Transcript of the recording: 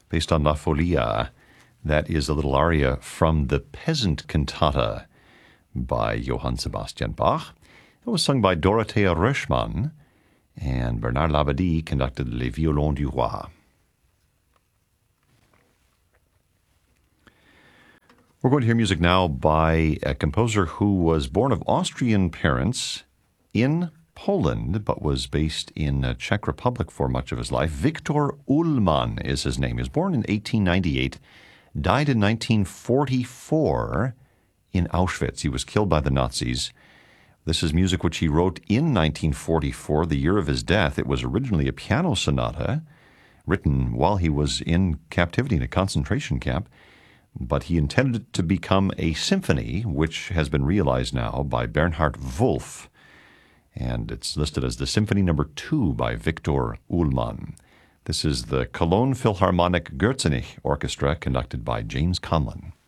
based on La Folia. That is a little aria from the Peasant Cantata by Johann Sebastian Bach. It was sung by Dorothea Röschmann, and Bernard Labadie conducted Les Violons du Roi. We're going to hear music now by a composer who was born of Austrian parents in Poland, but was based in Czech Republic for much of his life. Viktor Ullmann is his name. He was born in 1898, died in 1944 in Auschwitz. He was killed by the Nazis. This is music which he wrote in 1944, the year of his death. It was originally a piano sonata written while he was in captivity in a concentration camp, but he intended it to become a symphony, which has been realized now by Bernhard Wolff, and it's listed as the Symphony No. 2 by Viktor Ullmann. This is the Cologne Philharmonic Gürzenich Orchestra, conducted by James Conlon.